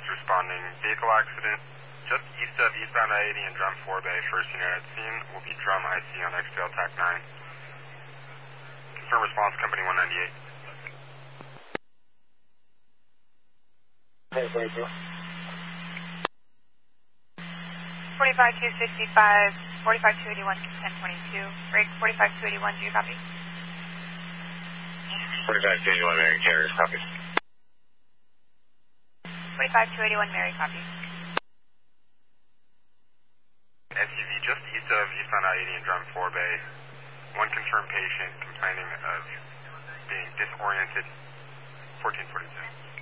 units responding. Vehicle accident just east of eastbound I-80 and drum 4 bay. First unit at scene will be drum IC on XTL TAC 9. Confirm response, company 198. Okay, thank you. 45265, 45281, 1022. Break 45281, do you copy? 45281, Mary Carrier, copy. 45281, Mary, copy. SUV just east of eastbound I-80 and drum 4 bay. One confirmed patient complaining of being disoriented. 1442.